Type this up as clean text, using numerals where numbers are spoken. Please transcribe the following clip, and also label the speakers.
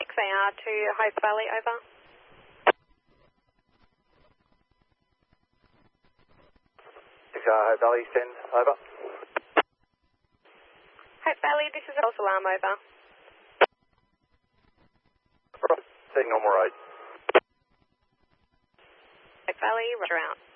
Speaker 1: 6AR to Hope Valley, over.
Speaker 2: Hope Valley, send, over.
Speaker 1: Hope Valley, this is a false alarm, over.
Speaker 2: Right, setting normal road.
Speaker 1: Hope Valley, roger out.